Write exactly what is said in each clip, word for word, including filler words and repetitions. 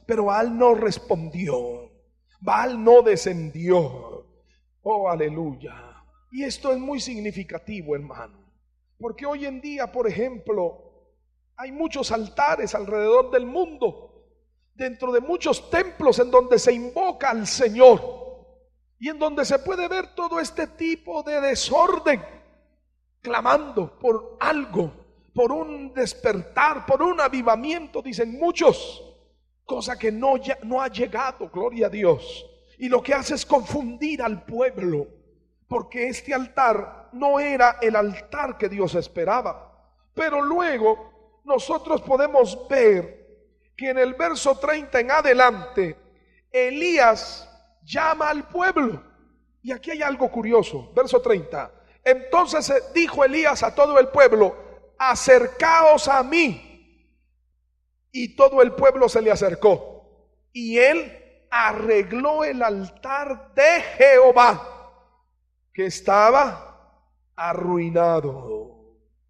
pero Baal no respondió, Baal no descendió. Oh, aleluya. Y esto es muy significativo, hermano, porque hoy en día, por ejemplo, hay muchos altares alrededor del mundo, dentro de muchos templos en donde se invoca al Señor y en donde se puede ver todo este tipo de desorden, clamando por algo, por un despertar, por un avivamiento, dicen muchos, cosa que no, no ha llegado, gloria a Dios. Y lo que hace es confundir al pueblo, porque este altar no era el altar que Dios esperaba. Pero luego nosotros podemos ver que en el verso treinta en adelante, Elías llama al pueblo. Y aquí hay algo curioso, verso treinta. Entonces dijo Elías a todo el pueblo: acercaos a mí. Y todo el pueblo se le acercó, y él arregló el altar de Jehová, que estaba arruinado.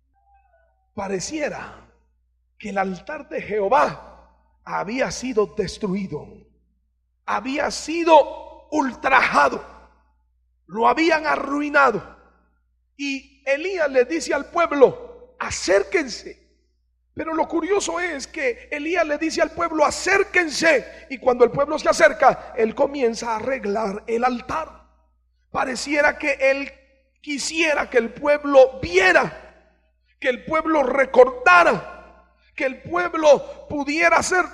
Pareciera que el altar de Jehová había sido destruido, había sido ultrajado, lo habían arruinado. Y Elías le dice al pueblo: acérquense. Pero lo curioso es que Elías le dice al pueblo: acérquense. Y cuando el pueblo se acerca, él comienza a arreglar el altar. Pareciera que él quisiera que el pueblo viera, que el pueblo recordara, que el pueblo pudiera ser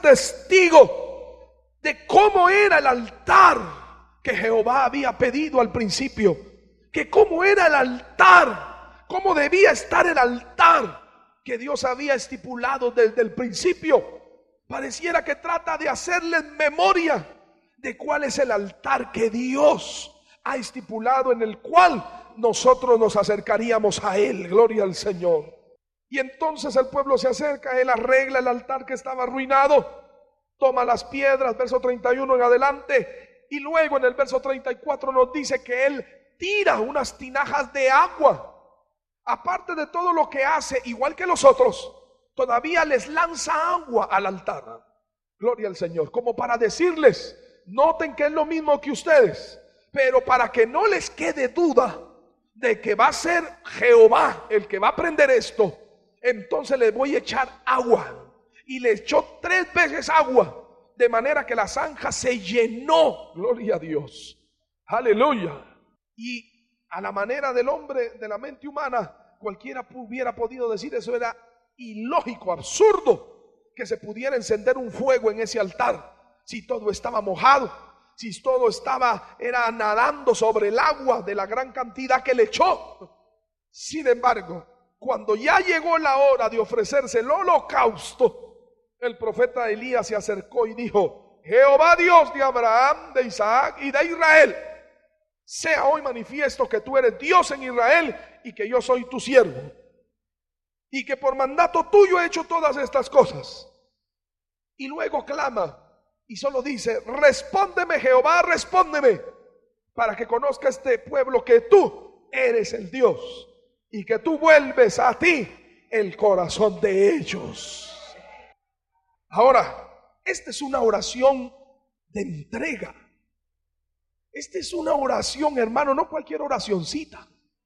testigo de cómo era el altar que Jehová había pedido al principio. Que cómo era el altar, cómo debía estar el altar que Dios había estipulado desde el principio. Pareciera que trata de hacerles memoria de cuál es el altar que Dios ha estipulado, en el cual nosotros nos acercaríamos a Él. Gloria al Señor. Y entonces el pueblo se acerca, él arregla el altar que estaba arruinado, toma las piedras, verso treinta y uno en adelante, y luego en el verso treinta y cuatro nos dice que él tira unas tinajas de agua. Aparte de todo lo que hace, igual que los otros, todavía les lanza agua al altar. Gloria al Señor, como para decirles: noten que es lo mismo que ustedes, pero para que no les quede duda de que va a ser Jehová el que va a prender esto, entonces les voy a echar agua. Y le echó tres veces agua, de manera que la zanja se llenó. Gloria a Dios, aleluya. Y a la manera del hombre, de la mente humana, cualquiera hubiera podido decir: eso era ilógico, absurdo, que se pudiera encender un fuego en ese altar, si todo estaba mojado, si todo estaba, era nadando sobre el agua de la gran cantidad que le echó. Sin embargo, cuando ya llegó la hora de ofrecerse el holocausto, el profeta Elías se acercó y dijo: Jehová Dios de Abraham, de Isaac y de Israel, sea hoy manifiesto que tú eres Dios en Israel y que yo soy tu siervo, y que por mandato tuyo he hecho todas estas cosas. Y luego clama y solo dice: respóndeme Jehová, respóndeme, para que conozca este pueblo que tú eres el Dios y que tú vuelves a ti el corazón de ellos. Ahora, esta es una oración de entrega. Esta es una oración, hermano, no cualquier oracioncita.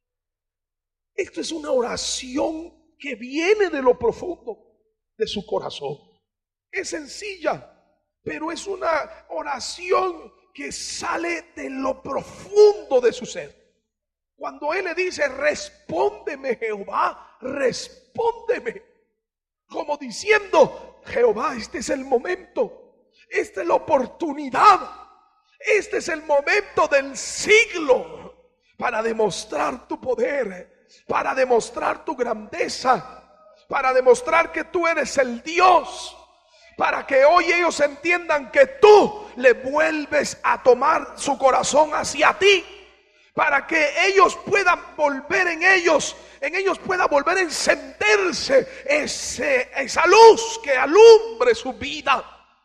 Esto es una oración que viene de lo profundo de su corazón. Es sencilla, pero es una oración que sale de lo profundo de su ser. Cuando él le dice: respóndeme Jehová, respóndeme, como diciendo: Jehová, este es el momento, esta es la oportunidad, este es el momento del siglo para demostrar tu poder, para demostrar tu grandeza, para demostrar que tú eres el Dios, para que hoy ellos entiendan que tú le vuelves a tomar su corazón hacia ti, para que ellos puedan volver en ellos, en ellos pueda volver a encenderse ese, esa luz que alumbre su vida.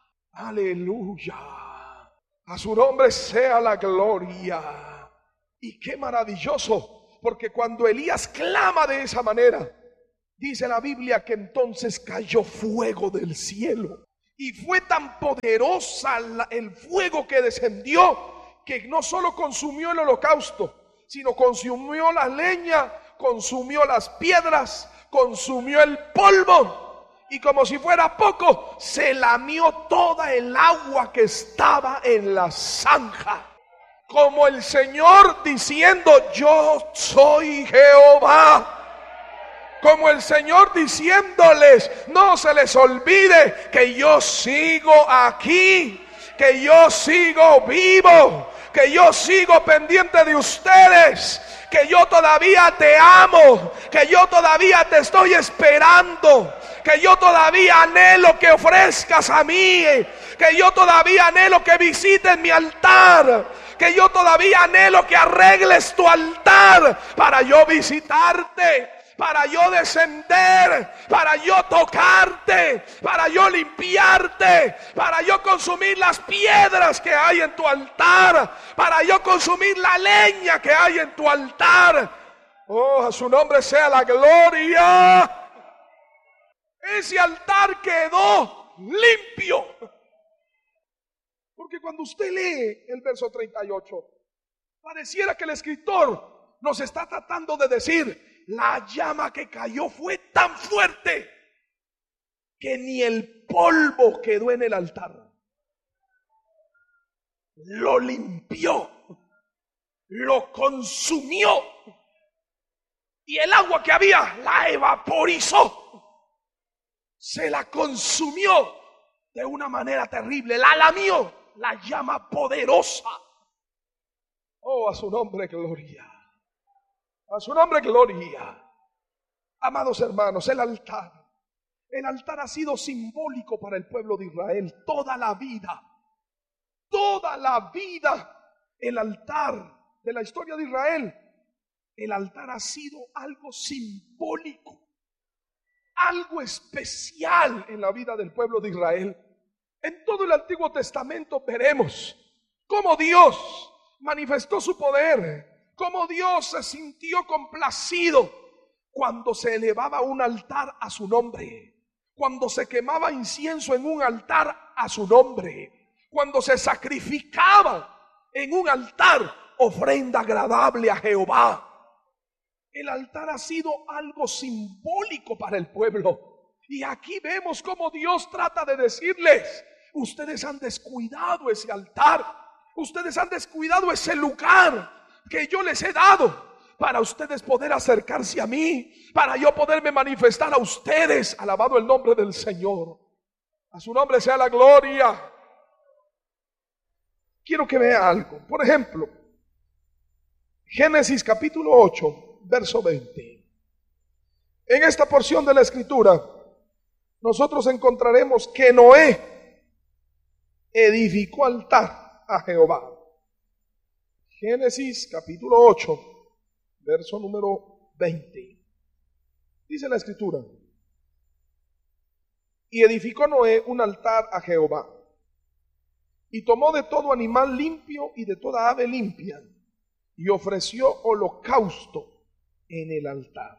Aleluya. A su nombre sea la gloria. Y qué maravilloso, porque cuando Elías clama de esa manera, dice la Biblia que entonces cayó fuego del cielo Y fue tan poderosa la, el fuego que descendió, que no solo consumió el holocausto, sino consumió la leña, consumió las piedras, consumió el polvo. Y como si fuera poco, se lamió toda el agua que estaba en la zanja. Como el Señor diciendo: yo soy Jehová. Como el Señor diciéndoles: no se les olvide que yo sigo aquí, que yo sigo vivo, que yo sigo pendiente de ustedes, que yo todavía te amo, que yo todavía te estoy esperando, que yo todavía anhelo que ofrezcas a mí, que yo todavía anhelo que visites mi altar, que yo todavía anhelo que arregles tu altar para yo visitarte, para yo descender, para yo tocarte, para yo limpiarte, para yo consumir las piedras que hay en tu altar, para yo consumir la leña que hay en tu altar. Oh, a su nombre sea la gloria. Ese altar quedó limpio. Porque cuando usted lee el verso treinta y ocho, pareciera que el escritor nos está tratando de decir: la llama que cayó fue tan fuerte que ni el polvo quedó en el altar. Lo limpió, lo consumió, y el agua que había la evaporizó. Se la consumió de una manera terrible, la lamió, la llama poderosa. Oh, a su nombre gloria. A su nombre gloria. Amados hermanos, el altar, el altar ha sido simbólico para el pueblo de Israel toda la vida. Toda la vida, el altar de la historia de Israel, el altar ha sido algo simbólico, algo especial en la vida del pueblo de Israel. En todo el Antiguo Testamento veremos cómo Dios manifestó su poder, cómo Dios se sintió complacido cuando se elevaba un altar a su nombre, cuando se quemaba incienso en un altar a su nombre, cuando se sacrificaba en un altar ofrenda agradable a Jehová. El altar ha sido algo simbólico para el pueblo. Y aquí vemos cómo Dios trata de decirles: ustedes han descuidado ese altar, ustedes han descuidado ese lugar que yo les he dado para ustedes poder acercarse a mí, para yo poderme manifestar a ustedes. Alabado el nombre del Señor. A su nombre sea la gloria. Quiero que vea algo. Por ejemplo, Génesis capítulo ocho, verso veinte. En esta porción de la escritura nosotros encontraremos que Noé edificó altar a Jehová. Génesis capítulo ocho, verso número veinte. Dice la escritura: y edificó Noé un altar a Jehová, y tomó de todo animal limpio y de toda ave limpia, y ofreció holocausto en el altar.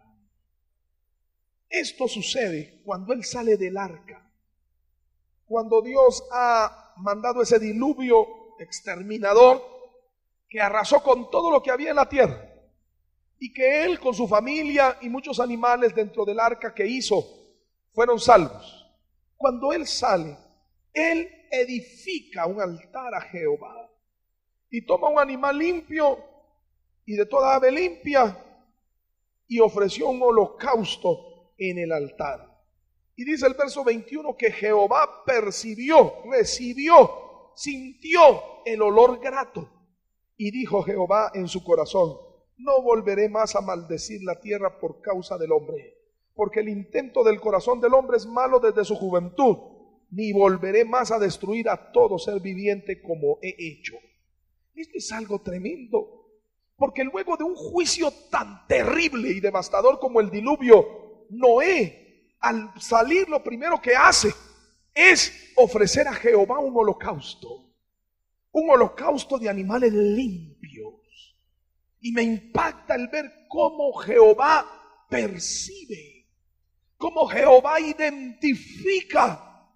Esto sucede cuando él sale del arca, cuando Dios ha mandado ese diluvio exterminador que arrasó con todo lo que había en la tierra, y que él con su familia y muchos animales dentro del arca que hizo fueron salvos. Cuando él sale, él edifica un altar a Jehová y toma un animal limpio y de toda ave limpia y ofreció un holocausto en el altar. Y dice el verso veintiuno que Jehová percibió, recibió, sintió el olor grato, y dijo Jehová en su corazón: no volveré más a maldecir la tierra por causa del hombre, porque el intento del corazón del hombre es malo desde su juventud, ni volveré más a destruir a todo ser viviente como he hecho. Esto es algo tremendo, porque luego de un juicio tan terrible y devastador como el diluvio, Noé, al salir, lo primero que hace es ofrecer a Jehová un holocausto, un holocausto de animales limpios. Y me impacta el ver cómo Jehová percibe, cómo Jehová identifica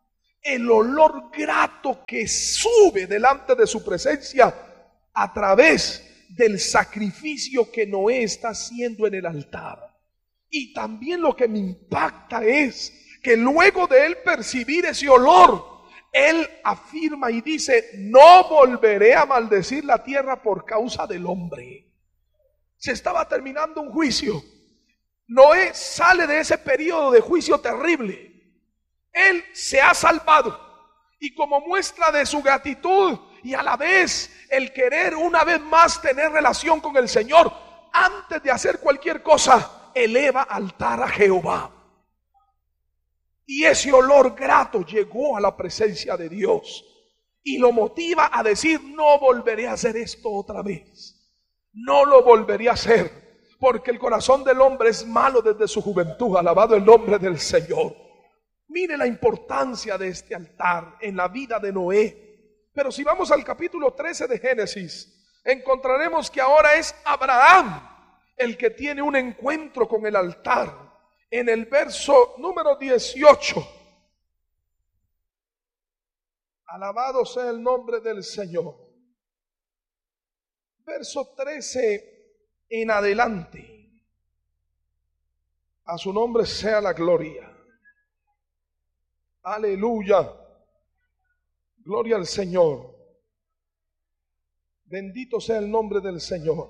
el olor grato que sube delante de su presencia a través del sacrificio que Noé está haciendo en el altar. Y también lo que me impacta es que luego de él percibir ese olor, él afirma y dice: no volveré a maldecir la tierra por causa del hombre. Se estaba terminando un juicio. Noé sale de ese periodo de juicio terrible. Él se ha salvado, y como muestra de su gratitud y a la vez el querer una vez más tener relación con el Señor, antes de hacer cualquier cosa, eleva altar a Jehová. Y ese olor grato llegó a la presencia de Dios y lo motiva a decir: no volveré a hacer esto otra vez, no lo volveré a hacer, porque el corazón del hombre es malo desde su juventud. Alabado el nombre del Señor. Mire la importancia de este altar en la vida de Noé. Pero si vamos al capítulo trece de Génesis, encontraremos que ahora es Abraham el que tiene un encuentro con el altar. En el verso número dieciocho, alabado sea el nombre del Señor. Verso trece en adelante, a su nombre sea la gloria. Aleluya, gloria al Señor. Bendito sea el nombre del Señor.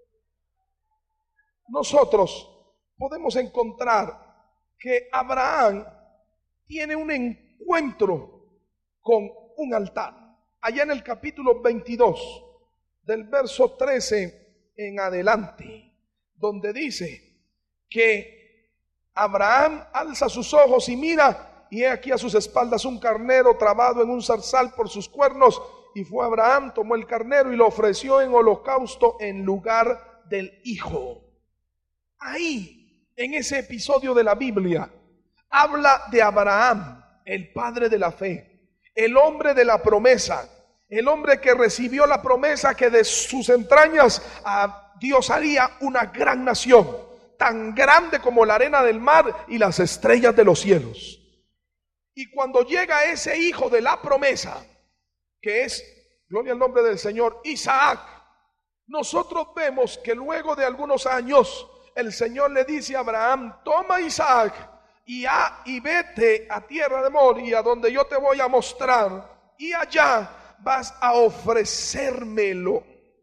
Nosotros podemos encontrar que Abraham tiene un encuentro con un altar. Allá en el capítulo veintidós, del verso trece en adelante, donde dice que Abraham alza sus ojos y mira, y he aquí a sus espaldas un carnero trabado en un zarzal por sus cuernos. Y fue Abraham, tomó el carnero y lo ofreció en holocausto en lugar del hijo. Ahí, en ese episodio de la Biblia, habla de Abraham, el padre de la fe, el hombre de la promesa, el hombre que recibió la promesa que de sus entrañas a Dios haría una gran nación, tan grande como la arena del mar y las estrellas de los cielos. Y cuando llega ese hijo de la promesa, que es, gloria al nombre del Señor, Isaac, nosotros vemos que luego de algunos años el Señor le dice a Abraham: toma a Isaac y, a, y vete a tierra de Moria, donde yo te voy a mostrar, y allá vas a ofrecérmelo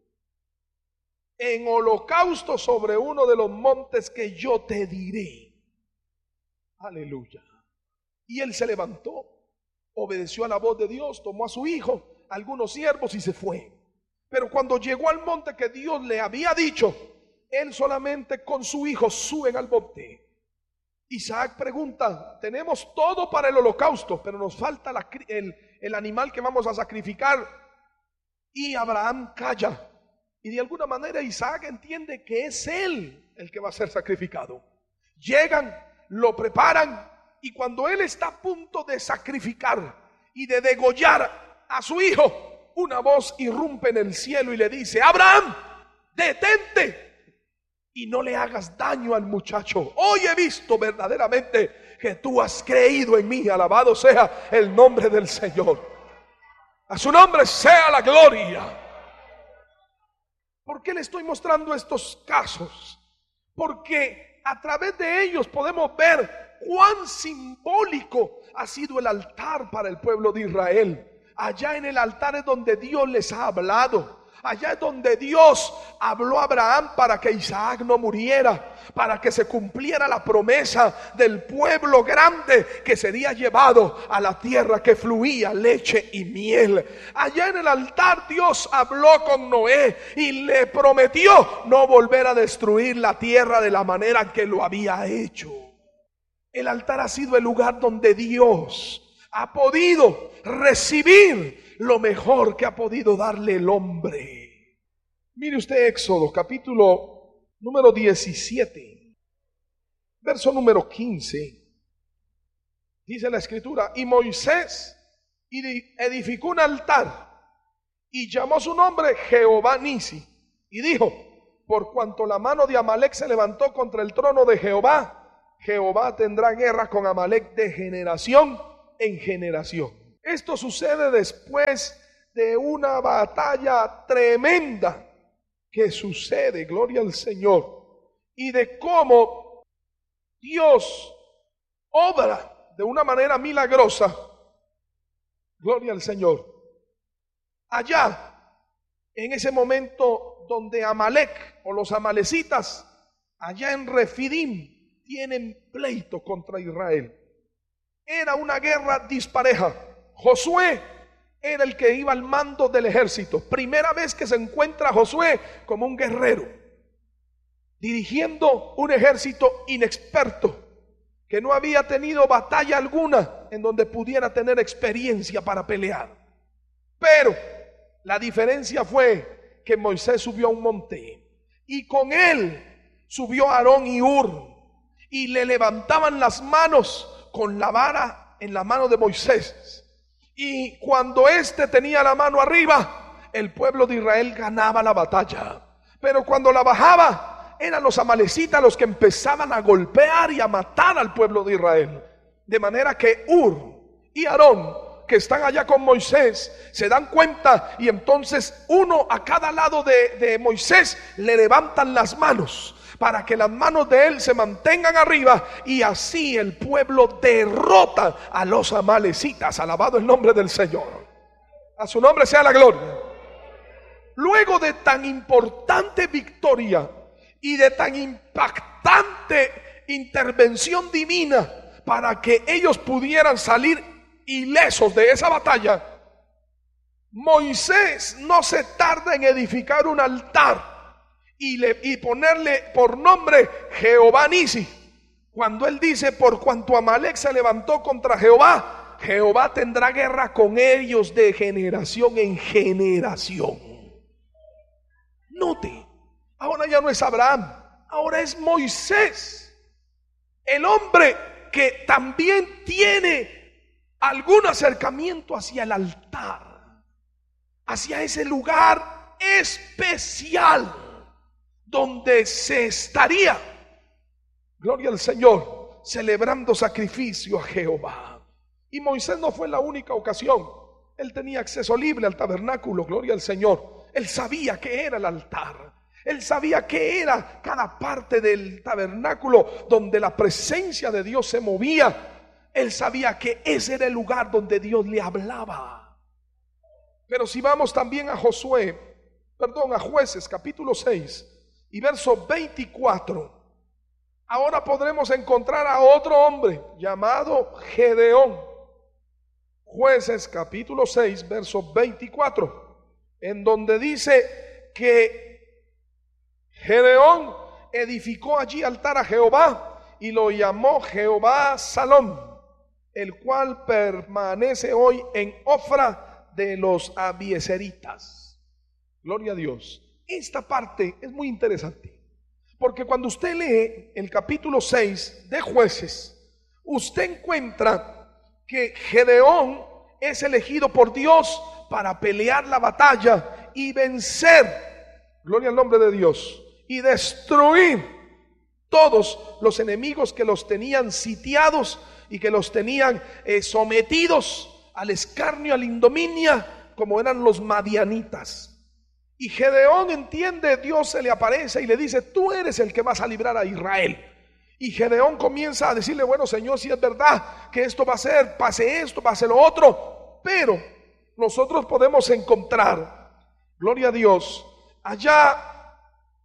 en holocausto sobre uno de los montes que yo te diré. Aleluya. Y él se levantó, obedeció a la voz de Dios, tomó a su hijo, algunos siervos y se fue. Pero cuando llegó al monte que Dios le había dicho, él solamente con su hijo suben al monte. Isaac pregunta: tenemos todo para el holocausto, pero nos falta la, el, el animal que vamos a sacrificar. Y Abraham calla. Y de alguna manera Isaac entiende que es él el que va a ser sacrificado. Llegan, lo preparan, y cuando él está a punto de sacrificar y de degollar a su hijo, una voz irrumpe en el cielo y le dice: Abraham, detente y no le hagas daño al muchacho. Hoy he visto verdaderamente que tú has creído en mí. Alabado sea el nombre del Señor. A su nombre sea la gloria. ¿Por qué le estoy mostrando estos casos? Porque a través de ellos podemos ver cuán simbólico ha sido el altar para el pueblo de Israel. Allá en el altar es donde Dios les ha hablado. Allá es donde Dios habló a Abraham para que Isaac no muriera, para que se cumpliera la promesa del pueblo grande que sería llevado a la tierra que fluía leche y miel. Allá en el altar Dios habló con Noé y le prometió no volver a destruir la tierra de la manera que lo había hecho. El altar ha sido el lugar donde Dios ha podido recibir lo mejor que ha podido darle el hombre. Mire usted Éxodo capítulo número diecisiete, verso número quince. Dice la escritura: y Moisés edificó un altar y llamó su nombre Jehová Nisi, y dijo: por cuanto la mano de Amalek se levantó contra el trono de Jehová, Jehová tendrá guerra con Amalek de generación en generación. Esto sucede después de una batalla tremenda que sucede, gloria al Señor, y de cómo Dios obra de una manera milagrosa, gloria al Señor. Allá, en ese momento donde Amalek o los amalecitas, allá en Refidim, tienen pleito contra Israel. Era una guerra dispareja. Josué era el que iba al mando del ejército. Primera vez que se encuentra Josué como un guerrero, dirigiendo un ejército inexperto, que no había tenido batalla alguna en donde pudiera tener experiencia para pelear. Pero la diferencia fue que Moisés subió a un monte y con él subió Aarón y Hur, y le levantaban las manos con la vara en la mano de Moisés. Y cuando éste tenía la mano arriba, el pueblo de Israel ganaba la batalla. Pero cuando la bajaba, eran los amalecitas los que empezaban a golpear y a matar al pueblo de Israel. De manera que Hur y Aarón, que están allá con Moisés, se dan cuenta, y entonces uno a cada lado de, de Moisés le levantan las manos para que las manos de él se mantengan arriba, y así el pueblo derrota a los amalecitas. Alabado el nombre del Señor, a su nombre sea la gloria. Luego de tan importante victoria y de tan impactante intervención divina para que ellos pudieran salir ilesos de esa batalla, Moisés no se tarda en edificar un altar y, le, y ponerle por nombre Jehová Nisi. Cuando él dice: por cuanto Amalek se levantó contra Jehová, Jehová tendrá guerra con ellos de generación en generación. Note, ahora ya no es Abraham, ahora es Moisés, el hombre que también tiene algún acercamiento hacia el altar, hacia ese lugar especial donde se estaría, gloria al Señor, celebrando sacrificio a Jehová. Y Moisés no fue la única ocasión. Él tenía acceso libre al tabernáculo, gloria al Señor. Él sabía que era el altar. Él sabía que era cada parte del tabernáculo donde la presencia de Dios se movía. Él sabía que ese era el lugar donde Dios le hablaba. Pero si vamos también a Josué, perdón, a Jueces capítulo seis y verso veinticuatro, ahora podremos encontrar a otro hombre llamado Gedeón. Jueces capítulo seis, verso veinticuatro, en donde dice que Gedeón edificó allí altar a Jehová y lo llamó Jehová Salom, el cual permanece hoy en Ofra de los abiezeritas. Gloria a Dios. Esta parte es muy interesante, porque cuando usted lee el capítulo seis de Jueces, usted encuentra que Gedeón es elegido por Dios para pelear la batalla y vencer, gloria al nombre de Dios, y destruir todos los enemigos que los tenían sitiados y que los tenían eh, sometidos al escarnio, a la ignominia, como eran los madianitas. Y Gedeón entiende, Dios se le aparece y le dice: tú eres el que vas a librar a Israel. Y Gedeón comienza a decirle: bueno, Señor, si es verdad que esto va a ser, pase esto, pase lo otro, pero nosotros podemos encontrar, gloria a Dios, allá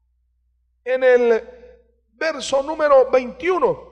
en el verso número veintiuno,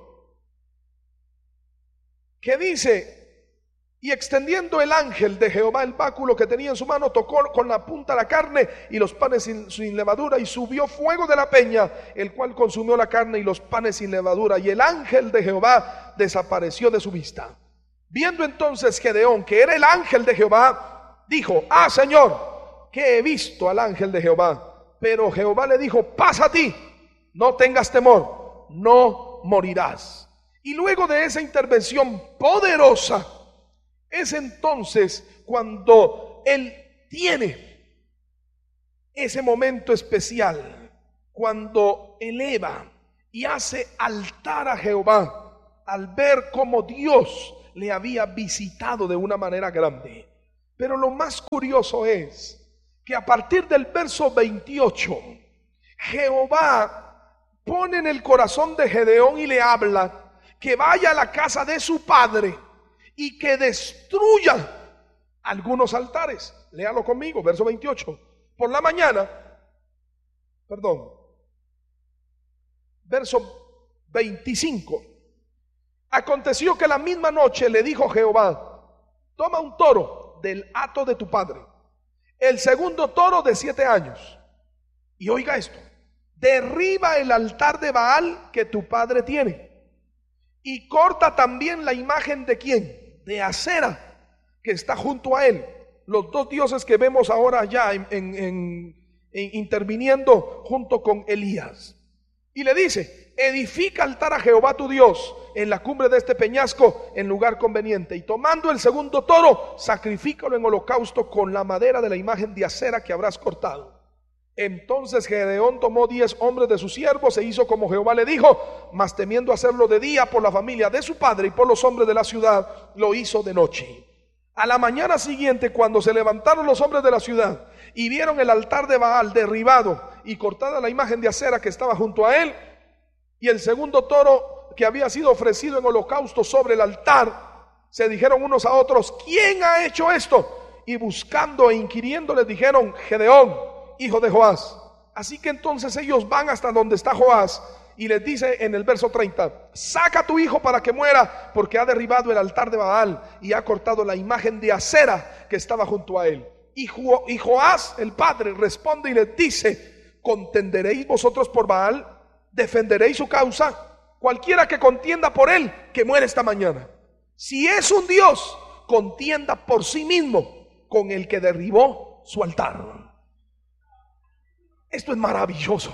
que dice: y extendiendo el ángel de Jehová el báculo que tenía en su mano, tocó con la punta la carne y los panes sin, sin levadura, y subió fuego de la peña, el cual consumió la carne y los panes sin levadura, y el ángel de Jehová desapareció de su vista. Viendo entonces Gedeón que era el ángel de Jehová, dijo: ah, Señor, que he visto al ángel de Jehová. Pero Jehová le dijo: pasa a ti, no tengas temor, no morirás. Y luego de esa intervención poderosa, es entonces cuando él tiene ese momento especial, cuando eleva y hace altar a Jehová, al ver cómo Dios le había visitado de una manera grande. Pero lo más curioso es que a partir del verso veintiocho, Jehová pone en el corazón de Gedeón y le habla que vaya a la casa de su padre y que destruya algunos altares. Léalo conmigo, verso veintiocho. Por la mañana, perdón, verso veinticinco. Aconteció que la misma noche le dijo Jehová: toma un toro del hato de tu padre, el segundo toro de siete años, y oiga esto, derriba el altar de Baal que tu padre tiene, y corta también la imagen de quién, de Acera, que está junto a él. Los dos dioses que vemos ahora ya en, en, en, en, interviniendo junto con Elías. Y le dice: edifica altar a Jehová tu Dios en la cumbre de este peñasco, en lugar conveniente, y tomando el segundo toro, sacrifícalo en holocausto con la madera de la imagen de Acera que habrás cortado. Entonces Gedeón tomó diez hombres de sus siervos e hizo como Jehová le dijo, mas temiendo hacerlo de día por la familia de su padre y por los hombres de la ciudad, lo hizo de noche. A la mañana siguiente, cuando se levantaron los hombres de la ciudad y vieron el altar de Baal derribado y cortada la imagen de Acera que estaba junto a él, y el segundo toro que había sido ofrecido en holocausto sobre el altar, se dijeron unos a otros: ¿quién ha hecho esto? Y buscando e inquiriendo les dijeron: Gedeón, hijo de Joás. Así que entonces ellos van hasta donde está Joás y les dice en el verso treinta: saca a tu hijo para que muera, porque ha derribado el altar de Baal y ha cortado la imagen de Acera que estaba junto a él. Y, Jo- y Joás, el padre, responde y les dice: ¿contenderéis vosotros por Baal? ¿Defenderéis su causa? Cualquiera que contienda por él, que muera esta mañana. Si es un Dios, contienda por sí mismo con el que derribó su altar. Esto es maravilloso,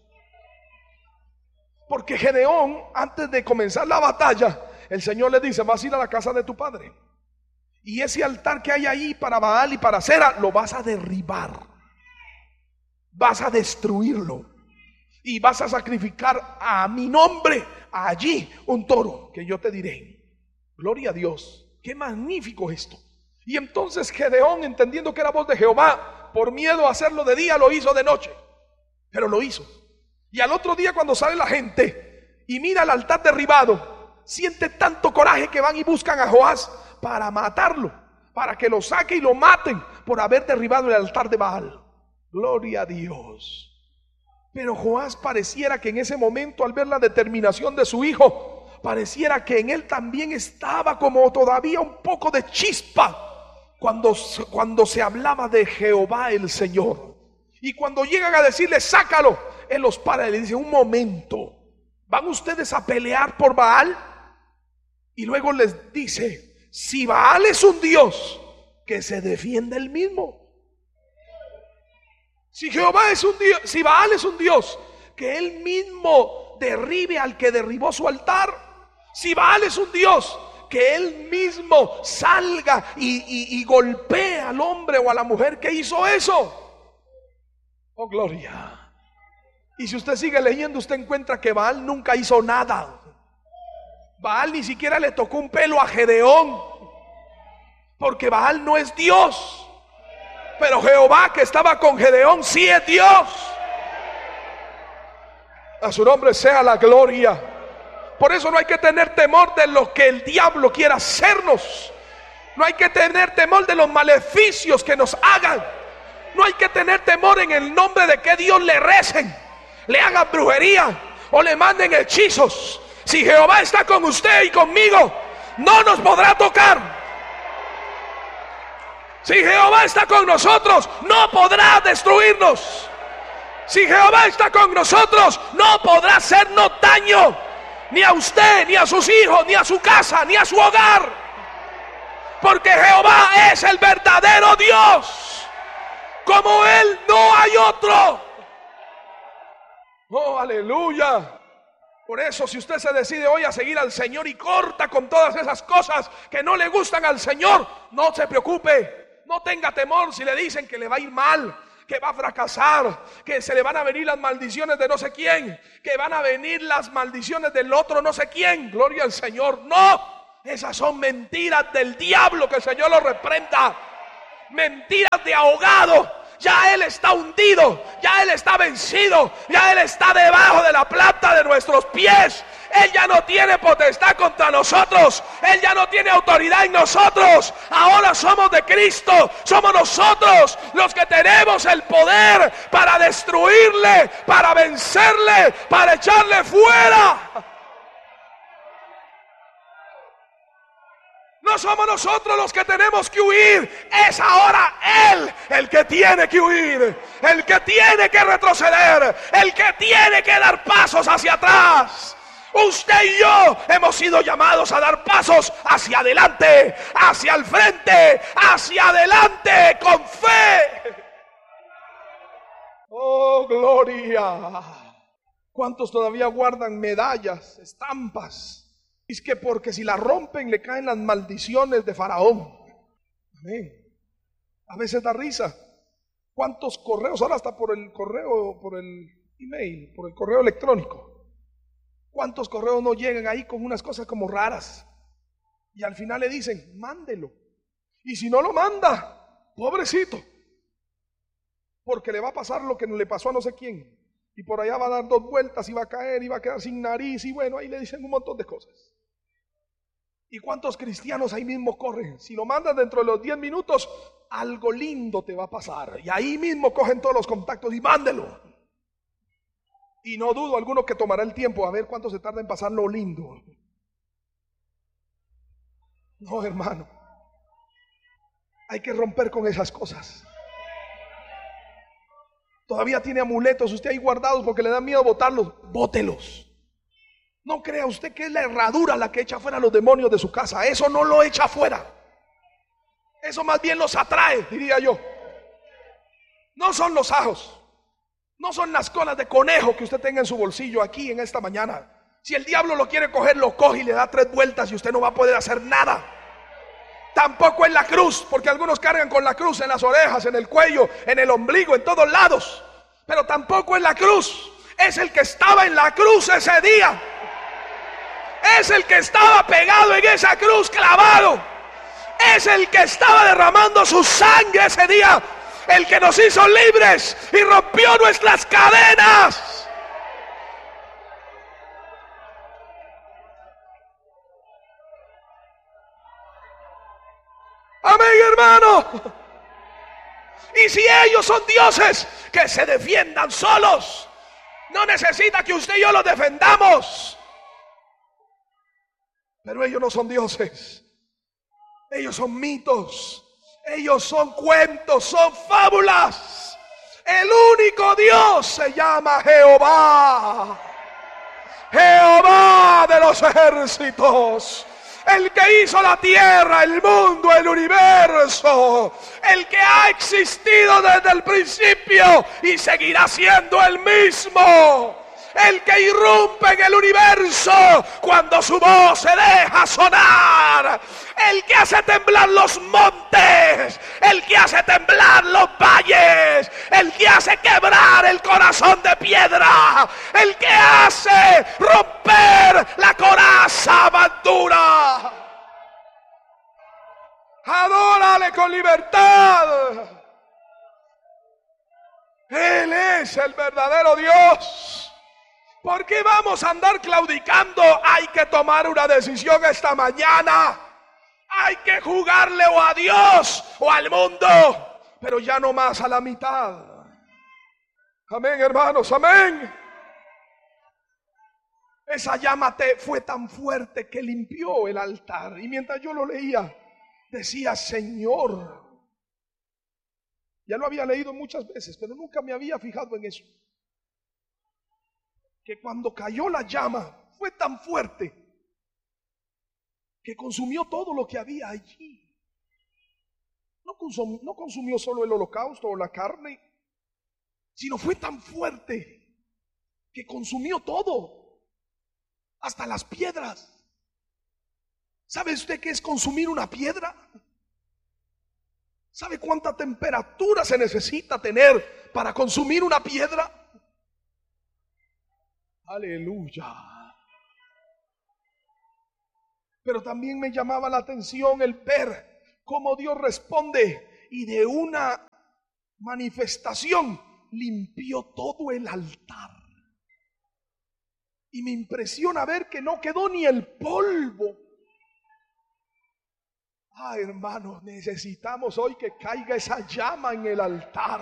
porque Gedeón, antes de comenzar la batalla, el Señor le dice: vas a ir a la casa de tu padre, y ese altar que hay ahí para Baal y para Acera lo vas a derribar, vas a destruirlo, y vas a sacrificar a mi nombre allí un toro que yo te diré. Gloria a Dios, qué magnífico esto. Y entonces Gedeón, entendiendo que era voz de Jehová, por miedo a hacerlo de día, lo hizo de noche, pero lo hizo. Y al otro día, cuando sale la gente y mira el altar derribado, siente tanto coraje que van y buscan a Joás para matarlo, para que lo saque y lo maten por haber derribado el altar de Baal. Gloria a Dios. Pero Joás pareciera que en ese momento, al ver la determinación de su hijo, pareciera que en él también estaba como todavía un poco de chispa cuando, cuando se hablaba de Jehová el Señor. Y cuando llegan a decirle: sácalo, él los para y le dice: un momento, ¿van ustedes a pelear por Baal? Y luego les dice: si Baal es un Dios, que se defienda él mismo. Si Jehová es un Dios, si Baal es un Dios, que él mismo derribe al que derribó su altar. Si Baal es un Dios, que él mismo salga y, y, y golpee al hombre o a la mujer que hizo eso. Oh, gloria. Y si usted sigue leyendo, usted encuentra que Baal nunca hizo nada. Baal ni siquiera le tocó un pelo a Gedeón, porque Baal no es Dios. Pero Jehová, que estaba con Gedeón, sí es Dios. A su nombre sea la gloria. Por eso no hay que tener temor de lo que el diablo quiera hacernos. No hay que tener temor de los maleficios que nos hagan. No hay que tener temor en el nombre de que Dios le recen, le hagan brujería o le manden hechizos. Si Jehová está con usted y conmigo, no nos podrá tocar. Si Jehová está con nosotros, no podrá destruirnos. Si Jehová está con nosotros, no podrá hacernos daño, ni a usted, ni a sus hijos, ni a su casa, ni a su hogar. Porque Jehová es el verdadero Dios. Como Él no hay otro. Oh, aleluya. Por eso, si usted se decide hoy a seguir al Señor y corta con todas esas cosas que no le gustan al Señor, no se preocupe. No tenga temor si le dicen que le va a ir mal, que va a fracasar, que se le van a venir las maldiciones de no sé quién, que van a venir las maldiciones del otro no sé quién. Gloria al Señor. No, Esas son mentiras del diablo, que el Señor lo reprenda. Mentiras de ahogado. Ya Él está hundido, ya Él está vencido, ya Él está debajo de la planta de nuestros pies. Él ya no tiene potestad contra nosotros. Él ya no tiene autoridad en nosotros. Ahora somos de Cristo. Somos nosotros los que tenemos el poder para destruirle, para vencerle, para echarle fuera. No somos nosotros los que tenemos que huir. Es ahora Él el que tiene que huir, el que tiene que retroceder, el que tiene que dar pasos hacia atrás. Usted y yo hemos sido llamados a dar pasos hacia adelante, hacia el frente, hacia adelante con fe. Oh, gloria. ¿Cuántos todavía guardan medallas, estampas? Es que porque si la rompen le caen las maldiciones de Faraón. Amén. A veces da risa. ¿Cuántos correos? Ahora hasta por el correo, por el email, por el correo electrónico. ¿Cuántos correos no llegan ahí con unas cosas como raras? Y al final le dicen, mándelo. Y si no lo manda, pobrecito, porque le va a pasar lo que le pasó a no sé quién. Y por allá va a dar dos vueltas y va a caer y va a quedar sin nariz. Y bueno, ahí le dicen un montón de cosas. ¿Y cuántos cristianos ahí mismo corren? Si lo mandas dentro de los diez minutos, algo lindo te va a pasar. Y ahí mismo cogen todos los contactos y mándelo. Y no dudo alguno que tomará el tiempo a ver cuánto se tarda en pasar lo lindo. No, hermano. Hay que romper con esas cosas. Todavía tiene amuletos usted ahí guardados porque le da miedo botarlos. Bótelos. No crea usted que es la herradura la que echa fuera a los demonios de su casa. Eso no lo echa fuera. Eso más bien los atrae, diría yo. No son los ajos. No son las colas de conejo que usted tenga en su bolsillo aquí en esta mañana. Si el diablo lo quiere coger, lo coge y le da tres vueltas y usted no va a poder hacer nada. Tampoco es la cruz, porque algunos cargan con la cruz en las orejas, en el cuello, en el ombligo, en todos lados. Pero tampoco es la cruz. Es el que estaba en la cruz ese día. Es el que estaba pegado en esa cruz, clavado. Es el que estaba derramando su sangre ese día. El que nos hizo libres y rompió nuestras cadenas. Amén, hermano. Y si ellos son dioses, que se defiendan solos. No necesita que usted y yo los defendamos. Pero ellos no son dioses. Ellos son mitos. Ellos son cuentos, son fábulas. El único Dios se llama Jehová. Jehová de los ejércitos. El que hizo la tierra, el mundo, el universo. El que ha existido desde el principio y seguirá siendo el mismo. El que irrumpe en el universo cuando su voz se deja sonar. El que hace temblar los montes. El que hace temblar los valles. El que hace quebrar el corazón de piedra. El que hace romper la coraza madura. Adórale con libertad. Él es el verdadero Dios. ¿Por qué vamos a andar claudicando? Hay que tomar una decisión esta mañana. Hay que jugarle o a Dios o al mundo, pero ya no más a la mitad. Amén, hermanos, amén. Esa llama te fue tan fuerte que limpió el altar. Y mientras yo lo leía, decía, Señor. Ya lo había leído muchas veces, pero nunca me había fijado en eso. Que cuando cayó la llama fue tan fuerte que consumió todo lo que había allí. No consumió, no consumió solo el holocausto o la carne, sino fue tan fuerte que consumió todo, hasta las piedras. ¿Sabe usted qué es consumir una piedra? ¿Sabe cuánta temperatura se necesita tener para consumir una piedra? Aleluya. Pero también me llamaba la atención el ver cómo Dios responde y de una manifestación limpió todo el altar. Y me impresiona ver que no quedó ni el polvo. Ah, hermanos, necesitamos hoy que caiga esa llama en el altar.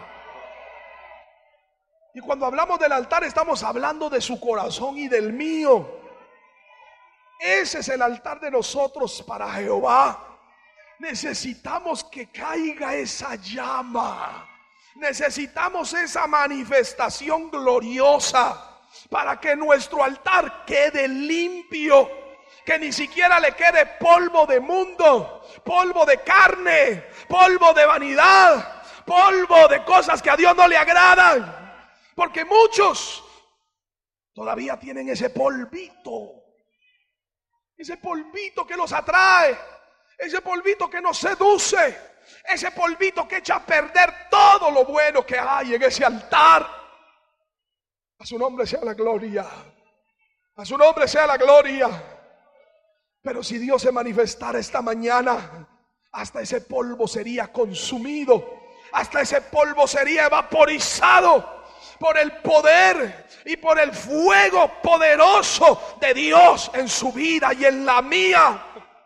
Y cuando hablamos del altar estamos hablando de su corazón y del mío. Ese es el altar de nosotros para Jehová. Necesitamos que caiga esa llama. Necesitamos esa manifestación gloriosa para que nuestro altar quede limpio, que ni siquiera le quede polvo de mundo, polvo de carne, polvo de vanidad, polvo de cosas que a Dios no le agradan, porque muchos todavía tienen ese polvito, ese polvito que los atrae, ese polvito que nos seduce, ese polvito que echa a perder todo lo bueno que hay en ese altar. A su nombre sea la gloria. A su nombre sea la gloria. Pero si Dios se manifestara esta mañana, hasta ese polvo sería consumido, hasta ese polvo sería evaporizado por el poder y por el fuego poderoso de Dios en su vida y en la mía.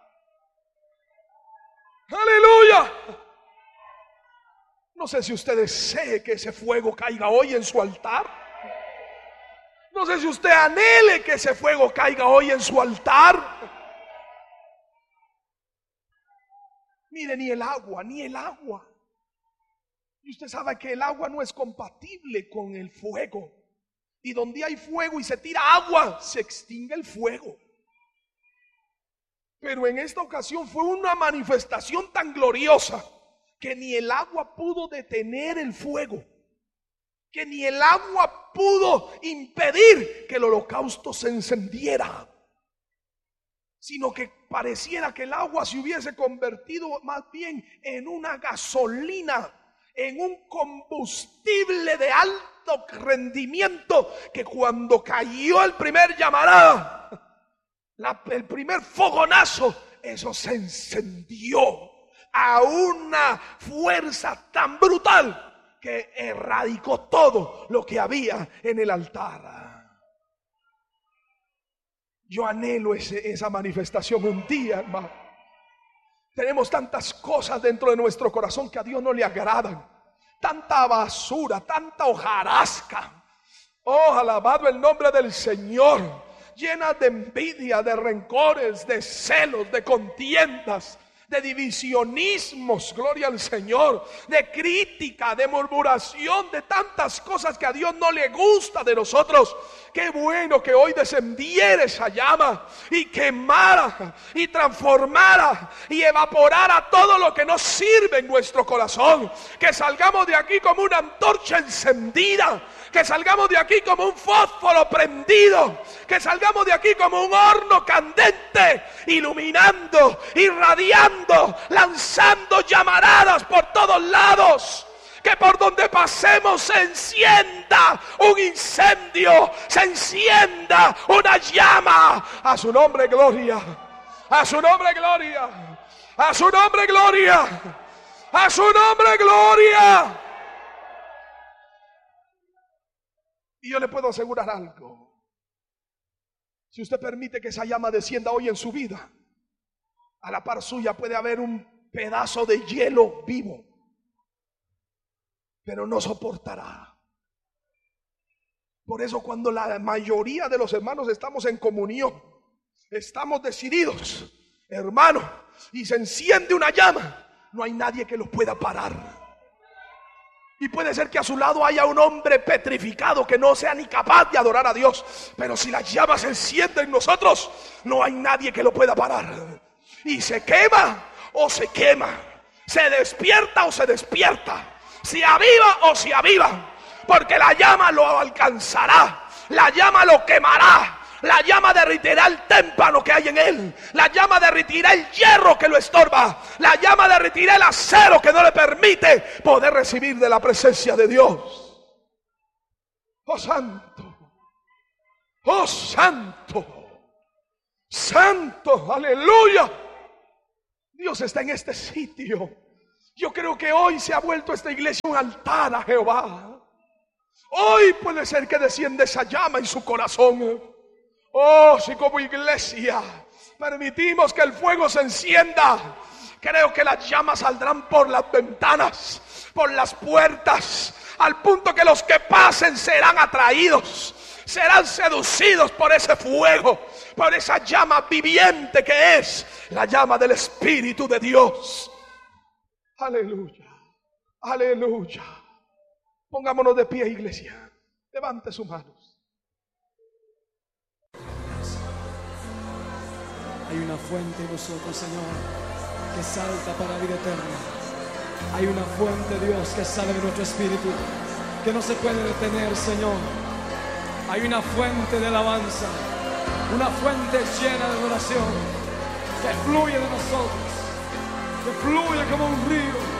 Aleluya. No sé si usted desee que ese fuego caiga hoy en su altar. No sé si usted anhele que ese fuego caiga hoy en su altar. Mire, ni el agua, ni el agua. Y usted sabe que el agua no es compatible con el fuego. Y donde hay fuego y se tira agua, se extingue el fuego. Pero en esta ocasión fue una manifestación tan gloriosa que ni el agua pudo detener el fuego, que ni el agua pudo impedir que el holocausto se encendiera, sino que pareciera que el agua se hubiese convertido más bien en una gasolina, en un combustible de alto rendimiento, que cuando cayó el primer llamarada, La, el primer fogonazo, eso se encendió a una fuerza tan brutal que erradicó todo lo que había en el altar. Yo anhelo ese, esa manifestación un día, hermano. Tenemos tantas cosas dentro de nuestro corazón que a Dios no le agradan, tanta basura, tanta hojarasca. Oh, alabado el nombre del Señor. Llena de envidia, de rencores, de celos, de contiendas, de divisionismos, gloria al Señor, de crítica, de murmuración, de tantas cosas que a Dios no le gusta de nosotros. Qué bueno que hoy descendiera esa llama y quemara y transformara y evaporara todo lo que nos sirve en nuestro corazón. Que salgamos de aquí como una antorcha encendida, que salgamos de aquí como un fósforo prendido, que salgamos de aquí como un horno candente, iluminando, irradiando, lanzando llamaradas por todos lados. Que por donde pasemos se encienda un incendio, se encienda una llama. A su nombre gloria, a su nombre gloria, a su nombre gloria, a su nombre gloria. Y yo le puedo asegurar algo: si usted permite que esa llama descienda hoy en su vida, a la par suya puede haber un pedazo de hielo vivo, pero no soportará. Por eso cuando la mayoría de los hermanos estamos en comunión, estamos decididos, hermano, y se enciende una llama, no hay nadie que lo pueda parar. Y puede ser que a su lado haya un hombre petrificado que no sea ni capaz de adorar a Dios, pero si la llama se enciende en nosotros, no hay nadie que lo pueda parar. Y se quema o se quema, se despierta o se despierta, se aviva o se aviva, porque la llama lo alcanzará, la llama lo quemará, la llama derritirá el témpano que hay en él, la llama derritirá el hierro que lo estorba, la llama derritirá el acero que no le permite poder recibir de la presencia de Dios. Oh santo, oh santo, santo, aleluya. Dios está en este sitio. Yo creo que hoy se ha vuelto esta iglesia un altar a Jehová. Hoy puede ser que descienda esa llama en su corazón. Oh, si como iglesia permitimos que el fuego se encienda, creo que las llamas saldrán por las ventanas, por las puertas, al punto que los que pasen serán atraídos, serán seducidos por ese fuego, por esa llama viviente que es la llama del Espíritu de Dios. Aleluya, aleluya. Pongámonos de pie, iglesia. Levante sus manos. Hay una fuente en nosotros, Señor, que salta para la vida eterna. Hay una fuente, Dios, que sale de nuestro espíritu, que no se puede detener, Señor. Hay una fuente de alabanza, una fuente llena de adoración, que fluye de nosotros, que fluye como un río.